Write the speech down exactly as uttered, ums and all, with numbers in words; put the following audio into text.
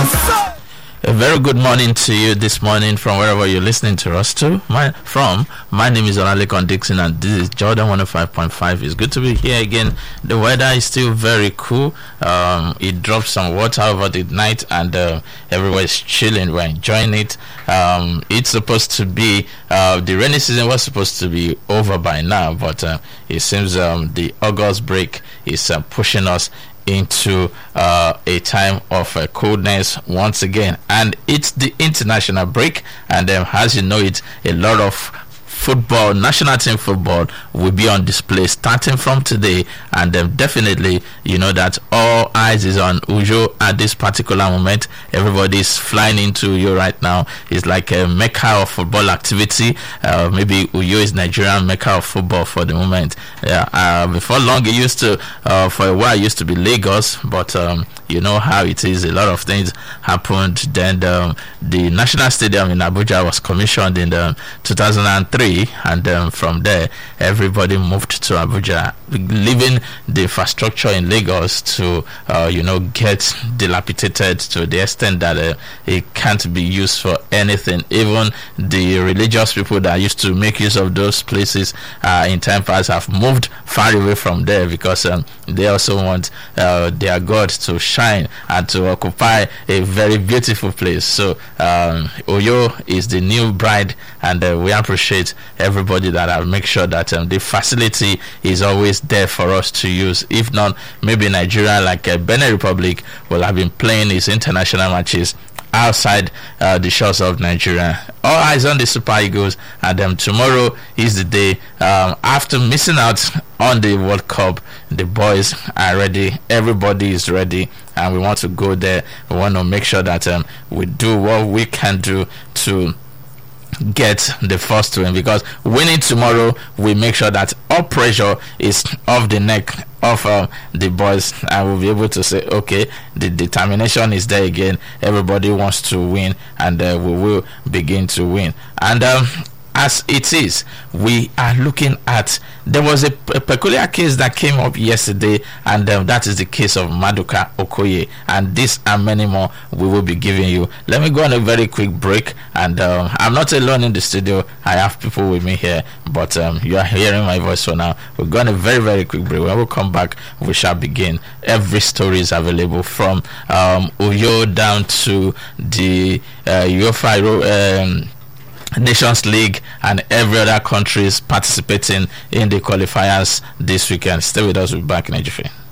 A very good morning to you this morning from wherever you're listening to us to. My from my name is Olalekan Dixon and this is Jordan one oh five point five. It's good to be here again. The weather is still very cool. Um, it dropped some water over the night and uh, everywhere is chilling. We're enjoying it. Um, it's supposed to be uh, the rainy season was supposed to be over by now, but uh, it seems um, the August break is uh, pushing us into uh, a time of uh, coldness once again, and it's the international break, and um, as you know it, a lot of football, national team football will be on display starting from today, and um, definitely you know that all eyes is on Uyo at this particular moment. Everybody's flying into Uyo right now. It's like a mecca of football activity. Uh, maybe Uyo is Nigerian mecca of football for the moment. Yeah, uh, before long it used to, uh, for a while it used to be Lagos, but um, you know how it is. A lot of things happened. Then um, the National Stadium in Abuja was commissioned in um, two thousand three. And um, from there, everybody moved to Abuja, leaving the infrastructure in Lagos to, uh, you know, get dilapidated to the extent that uh, it can't be used for anything. Even the religious people that used to make use of those places uh, in time past have moved far away from there because um, they also want uh, their God to shine and to occupy a very beautiful place. So um, Uyo is the new bride, and uh, we appreciate everybody that have make sure that um, the facility is always there for us to use. If not, maybe Nigeria, like uh, Benin Republic, will have been playing its international matches outside uh, the shores of Nigeria. All eyes on the Super Eagles, and um, tomorrow is the day. Um, after missing out on the World Cup, the boys are ready. Everybody is ready, and we want to go there. We want to make sure that um, we do what we can do to get the first win, because winning tomorrow will make sure that all pressure is off the neck of uh, the boys, and we'll be able to say, okay, the determination is there again. Everybody wants to win, and uh, we will begin to win. And um, as it is, we are looking at, there was a, a peculiar case that came up yesterday, and um, that is the case of Maduka Okoye, and this and many more we will be giving you. Let me go on a very quick break, and um, I'm not alone in the studio. I have people with me here, but um, you are hearing my voice for now. We're going on a very very quick break. When we come back, we shall begin. Every story is available, from um, Uyo down to the uh, UEFA um, Nations League and every other countries participating in the qualifiers this weekend. Stay with us. We'll be back in a jiffy.